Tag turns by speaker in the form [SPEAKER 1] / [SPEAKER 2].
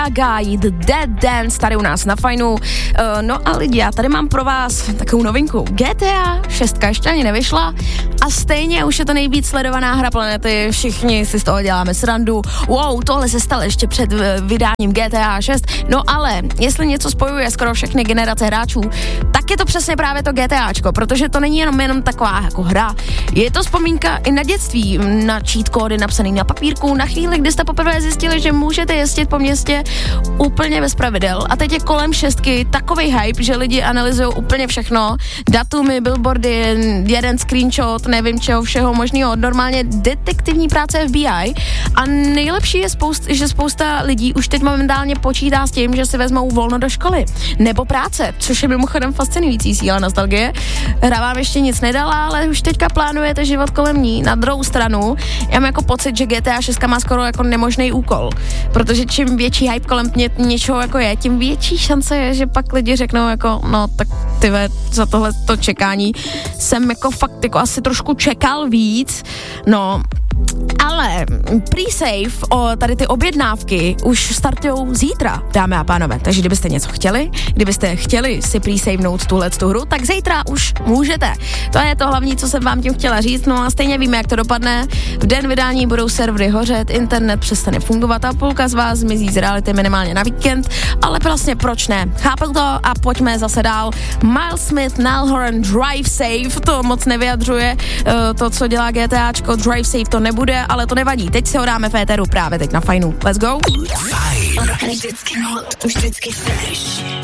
[SPEAKER 1] Guy, The Dead Dance, tady u nás na Fajnu. No a lidi, já tady mám pro vás takovou novinku. GTA 6 ještě ani nevyšla a stejně už je to nejvíc sledovaná hra planety. Všichni si z toho děláme srandu. Wow, tohle se stalo ještě před vydáním GTA 6. No ale jestli něco spojuje skoro všechny generace hráčů, tak je to přesně právě to GTAčko, protože to není jenom taková jako hra. Je to vzpomínka i na dětství, na cheat kódy napsaný na papírku, na chvíli, kdy jste poprvé zjistili, že můžete jezdit po městě úplně bez pravidel. A teď je kolem 6 takovej hype, že lidi analyzují úplně všechno. Datumy, billboardy, jeden screenshot, nevím čeho všeho možného, normálně detektivní práce FBI. A nejlepší je, že spousta lidí už teď momentálně počítá s tím, že si vezmou volno do školy nebo práce, což je mimochodem fascinující síla nostalgie. Hra vám ještě nic nedala, ale už teďka plánujete život kolem ní. Na druhou stranu, já mám jako pocit, že GTA 6 má skoro jako nemožný úkol, protože čím větší hype kolem něčeho jako je, tím větší šance je, že pak lidi řeknou jako, no tak tyve, za tohleto čekání jsem jako fakt jako asi trošku čekal víc, no. Ale pre-save o tady ty objednávky už startujou zítra, dámy a pánové. Takže kdybyste něco chtěli, kdybyste chtěli si pre-savenout tuhletu hru, tak zítra už můžete. To je to hlavní, co jsem vám tím chtěla říct. No a stejně víme, jak to dopadne. V den vydání budou servery hořet, internet přestane fungovat a půlka z vás zmizí z reality minimálně na víkend. Ale vlastně proč ne? Chápel to a pojďme zase dál. Miles Smith, Niall Horan, Drive Safe, to moc nevyjadřuje to, co dělá GTAčko. Drive Safe to nebude, ale to nevadí. Teď si ho dáme v éteru právě teď na Fajnu. Let's go.
[SPEAKER 2] Fajn. Vždycky fresh.